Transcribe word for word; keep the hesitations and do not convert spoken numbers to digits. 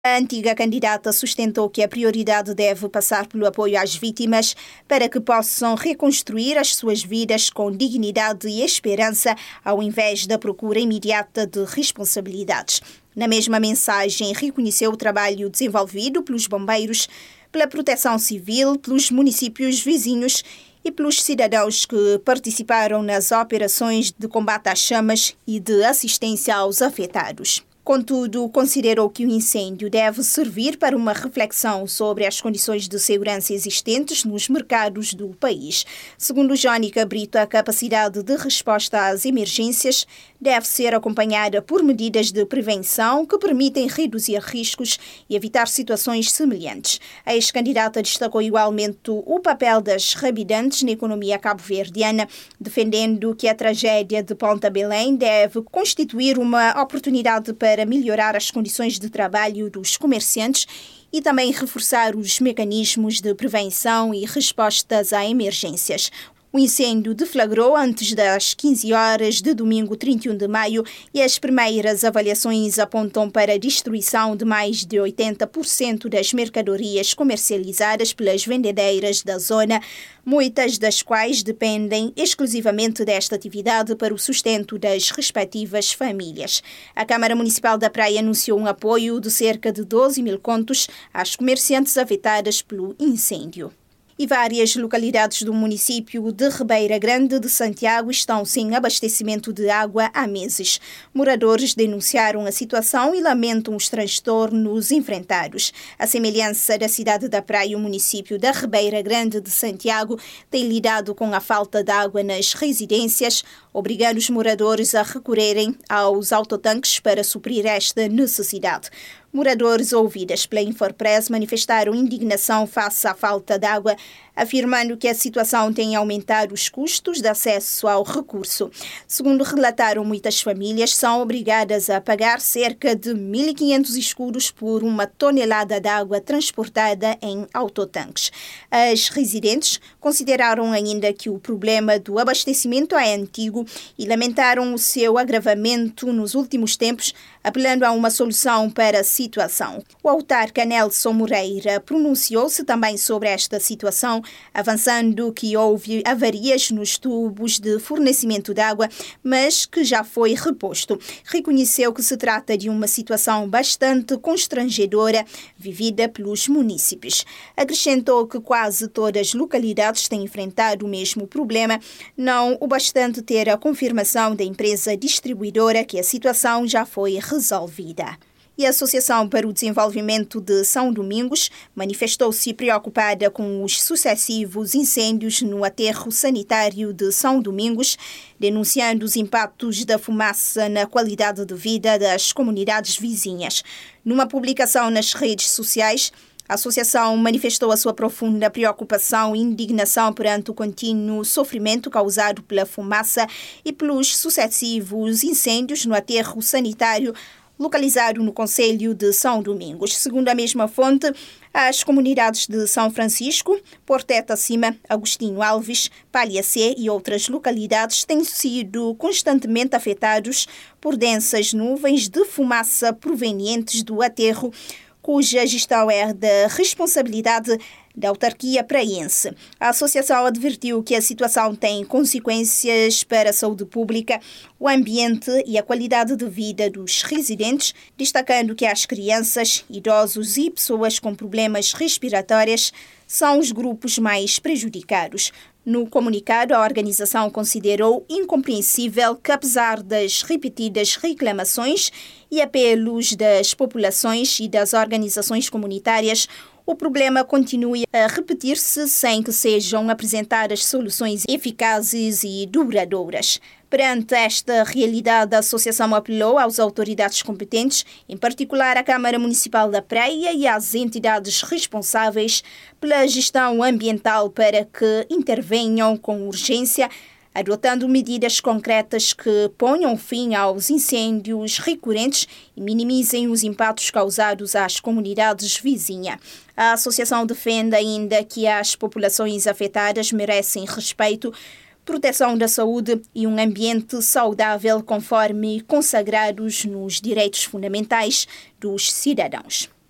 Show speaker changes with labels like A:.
A: A antiga candidata sustentou que a prioridade deve passar pelo apoio às vítimas para que possam reconstruir as suas vidas com dignidade e esperança, ao invés da procura imediata de responsabilidades. Na mesma mensagem, reconheceu o trabalho desenvolvido pelos bombeiros, pela proteção civil, pelos municípios vizinhos e pelos cidadãos que participaram nas operações de combate às chamas e de assistência aos afetados. Contudo, considerou que o incêndio deve servir para uma reflexão sobre as condições de segurança existentes nos mercados do país. Segundo Jónica Brito, a capacidade de resposta às emergências deve ser acompanhada por medidas de prevenção que permitem reduzir riscos e evitar situações semelhantes. A ex-candidata destacou igualmente o papel das habitantes na economia cabo-verdiana, defendendo que a tragédia de Ponta Belém deve constituir uma oportunidade para para melhorar as condições de trabalho dos comerciantes e também reforçar os mecanismos de prevenção e respostas a emergências. O incêndio deflagrou antes das quinze horas de domingo trinta e um de maio e as primeiras avaliações apontam para a destruição de mais de oitenta por cento das mercadorias comercializadas pelas vendedeiras da zona, muitas das quais dependem exclusivamente desta atividade para o sustento das respectivas famílias. A Câmara Municipal da Praia anunciou um apoio de cerca de doze mil contos às comerciantes afetadas pelo incêndio. E várias localidades do município de Ribeira Grande de Santiago estão sem abastecimento de água há meses. Moradores denunciaram a situação e lamentam os transtornos enfrentados. A semelhança da cidade da Praia, o município da Ribeira Grande de Santiago tem lidado com a falta de água nas residências, obrigando os moradores a recorrerem aos autotanques para suprir esta necessidade. Moradores ouvidas pela Infopress manifestaram indignação face à falta de água, afirmando que a situação tem aumentado os custos de acesso ao recurso. Segundo relataram, muitas famílias são obrigadas a pagar cerca de mil e quinhentos escudos por uma tonelada de água transportada em autotanques. As residentes consideraram ainda que o problema do abastecimento é antigo e lamentaram o seu agravamento nos últimos tempos, apelando a uma solução para a situação. O autarca Nelson Moreira pronunciou-se também sobre esta situação, avançando que houve avarias nos tubos de fornecimento de água, mas que já foi reposto. Reconheceu que se trata de uma situação bastante constrangedora vivida pelos munícipes. Acrescentou que quase todas as localidades têm enfrentado o mesmo problema, não o bastante ter a confirmação da empresa distribuidora que a situação já foi resolvida. E a Associação para o Desenvolvimento de São Domingos manifestou-se preocupada com os sucessivos incêndios no aterro sanitário de São Domingos, denunciando os impactos da fumaça na qualidade de vida das comunidades vizinhas. Numa publicação nas redes sociais, a associação manifestou a sua profunda preocupação e indignação perante o contínuo sofrimento causado pela fumaça e pelos sucessivos incêndios no aterro sanitário localizado no concelho de São Domingos. Segundo a mesma fonte, as comunidades de São Francisco, Porteta Cima, Agostinho Alves, Palhacé e outras localidades têm sido constantemente afetados por densas nuvens de fumaça provenientes do aterro, cuja gestão é da responsabilidade da autarquia praiense. A associação advertiu que a situação tem consequências para a saúde pública, o ambiente e a qualidade de vida dos residentes, destacando que as crianças, idosos e pessoas com problemas respiratórios são os grupos mais prejudicados. No comunicado, a organização considerou incompreensível que, apesar das repetidas reclamações e apelos das populações e das organizações comunitárias, o problema continue a repetir-se sem que sejam apresentadas soluções eficazes e duradouras. Perante esta realidade, a associação apelou às autoridades competentes, em particular à Câmara Municipal da Praia e às entidades responsáveis pela gestão ambiental para que intervenham com urgência, adotando medidas concretas que ponham fim aos incêndios recorrentes e minimizem os impactos causados às comunidades vizinhas. A associação defende ainda que as populações afetadas merecem respeito, proteção da saúde e um ambiente saudável conforme consagrados nos direitos fundamentais dos cidadãos.